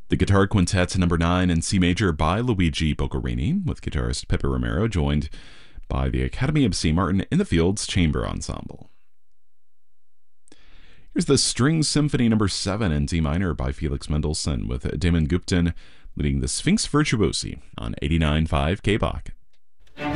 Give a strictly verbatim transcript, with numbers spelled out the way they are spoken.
The Guitar Quintet number nine in C major by Luigi Boccherini, with guitarist Pepe Romero, joined by the Academy of Saint Martin in the Fields Chamber Ensemble. Here's the String Symphony number seven in D minor by Felix Mendelssohn, with Damon Gupton leading the Sphinx Virtuosi on eighty-nine point five K B O C.